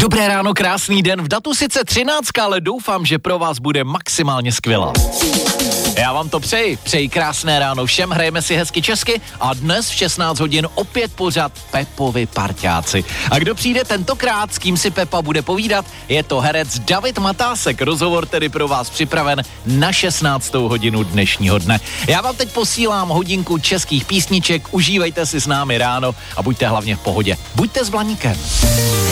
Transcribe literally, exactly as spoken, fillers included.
Dobré ráno, krásný den. V datu sice třináct, ale doufám, že pro vás bude maximálně skvělá. Já vám to přeji. Přeji krásné ráno všem, hrajeme si hezky česky a dnes v šestnáct hodin opět pořad Pepovi parťáci. A kdo přijde tentokrát, s kým si Pepa bude povídat, je to herec David Matásek. Rozhovor tedy pro vás připraven na šestnáctou hodinu dnešního dne. Já vám teď posílám hodinku českých písniček, užívejte si s námi ráno a buďte hlavně v pohodě. Buďte s Blaníkem.